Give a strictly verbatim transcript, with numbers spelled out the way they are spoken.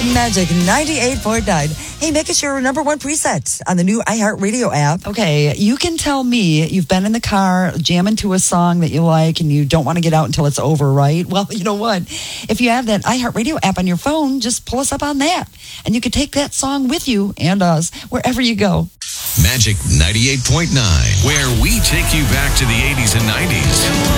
Magic ninety-eight point nine. Hey, make us your number one preset on the new iHeartRadio app. Okay, you can tell me you've been in the car jamming to a song that you like and you don't want to get out until it's over, right? Well, you know what? If you have that iHeartRadio app on your phone, just pull us up on that. And you can take that song with you and us wherever you go. Magic ninety-eight point nine, where we take you back to the eighties and nineties.